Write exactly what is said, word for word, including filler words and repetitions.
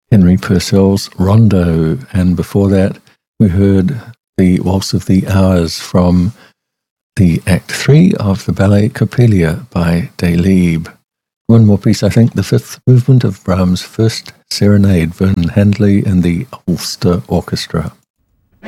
Henry Purcell's Rondo, and before that we heard the Waltz of the Hours from the Act Three of the ballet Coppelia by Delibes. One more piece, I think, the fifth movement of Brahms' First Serenade, Vernon Handley and the Ulster Orchestra.